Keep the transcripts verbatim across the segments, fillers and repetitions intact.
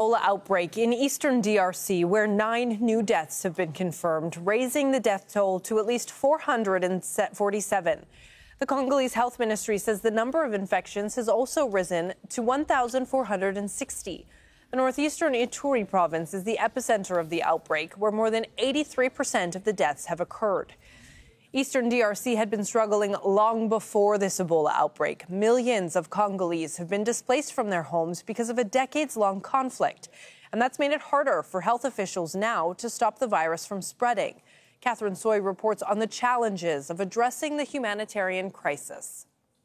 Ebola outbreak in eastern D R C, where nine new deaths have been confirmed, raising the death toll to at least four hundred forty-seven. The Congolese Health Ministry says the number of infections has also risen to one thousand four hundred sixty. The northeastern Ituri province is the epicenter of the outbreak, where more than eighty-three percent of the deaths have occurred. Eastern D R C had been struggling long before this Ebola outbreak. Millions of Congolese have been displaced from their homes because of a decades-long conflict. And that's made it harder for health officials now to stop the virus from spreading. Catherine Soy reports on the challenges of addressing the humanitarian crisis.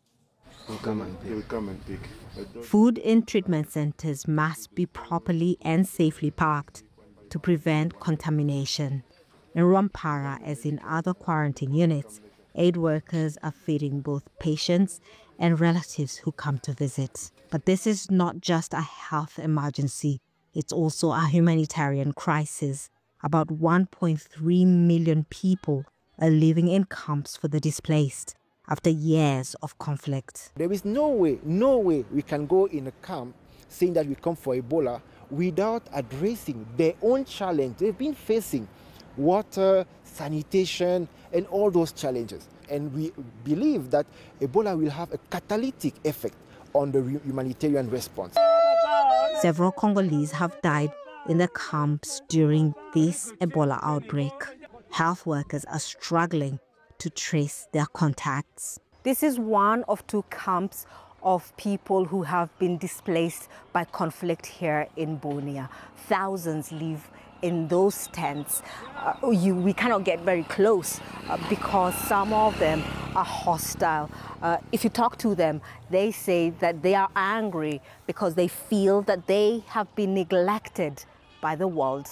We'll come and, we'll come and pick. Food in treatment centers must be properly and safely packed to prevent contamination. In Rwampara, as in other quarantine units, aid workers are feeding both patients and relatives who come to visit. But this is not just a health emergency, it's also a humanitarian crisis. About one point three million people are living in camps for the displaced after years of conflict. There is no way, no way we can go in a camp saying that we come for Ebola without addressing their own challenge they've been facing. Water, sanitation, and all those challenges. And we believe that Ebola will have a catalytic effect on the humanitarian response. Several Congolese have died in the camps during this Ebola outbreak. Health workers are struggling to trace their contacts. This is one of two camps of people who have been displaced by conflict here in Bunia. Thousands live in those tents. Uh, you, we cannot get very close uh, because some of them are hostile. Uh, if you talk to them, they say that they are angry because they feel that they have been neglected by the world.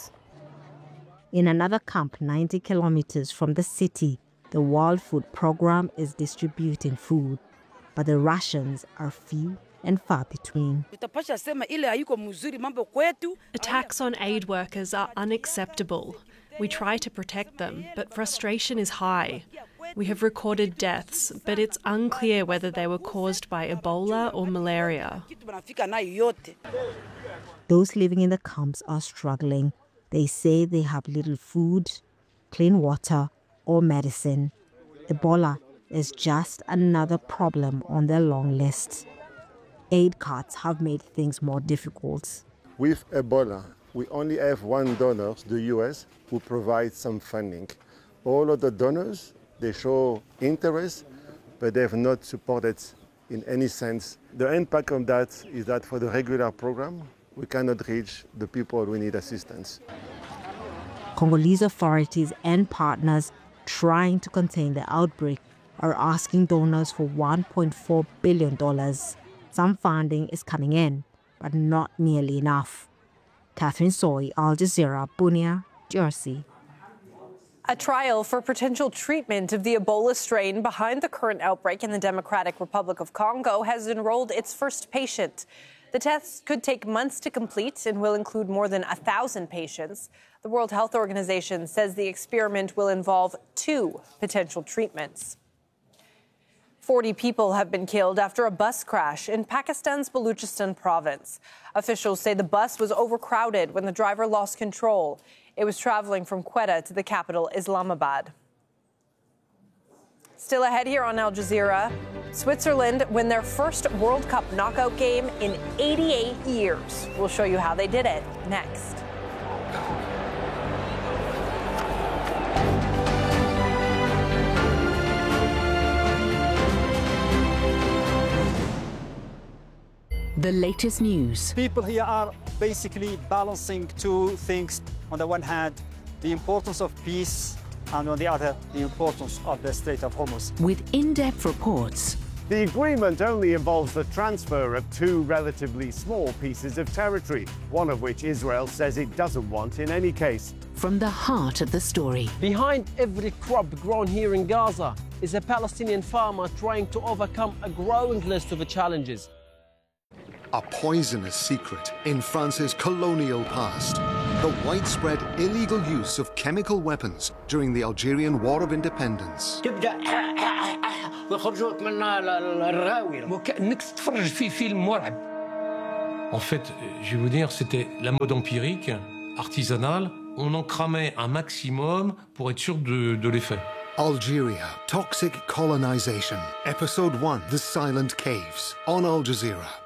In another camp ninety kilometers from the city, the World Food Program is distributing food, but the rations are few and far between. Attacks on aid workers are unacceptable. We try to protect them, but frustration is high. We have recorded deaths, but it's unclear whether they were caused by Ebola or malaria. Those living in the camps are struggling. They say they have little food, clean water, or medicine. Ebola is just another problem on their long list. Aid carts have made things more difficult. With Ebola, we only have one donor, the U S, who provides some funding. All of the donors, they show interest, but they have not supported in any sense. The impact of that is that for the regular program, we cannot reach the people who need assistance. Congolese authorities and partners trying to contain the outbreak are asking donors for one point four billion dollars. Some funding is coming in, but not nearly enough. Catherine Soy, Al Jazeera, Bunia, D R C. A trial for potential treatment of the Ebola strain behind the current outbreak in the Democratic Republic of Congo has enrolled its first patient. The tests could take months to complete and will include more than one thousand patients. The World Health Organization says the experiment will involve two potential treatments. forty people have been killed after a bus crash in Pakistan's Baluchistan province. Officials say the bus was overcrowded when the driver lost control. It was traveling from Quetta to the capital, Islamabad. Still ahead here on Al Jazeera, Switzerland win their first World Cup knockout game in eighty-eight years. We'll show you how they did it next. The latest news. People here are basically balancing two things. On the one hand, the importance of peace, and on the other, the importance of the Strait of Hormuz. With in-depth reports. The agreement only involves the transfer of two relatively small pieces of territory, one of which Israel says it doesn't want in any case. From the heart of the story. Behind every crop grown here in Gaza is a Palestinian farmer trying to overcome a growing list of challenges. A poisonous secret in France's colonial past. The widespread illegal use of chemical weapons during the Algerian War of Independence. En fait, je vais vous dire, c'était la mode empirique, artisanale. On en cramait un maximum pour être sûr de, de l'effet. Algeria, Toxic Colonization. Episode one, The Silent Caves, on Al Jazeera.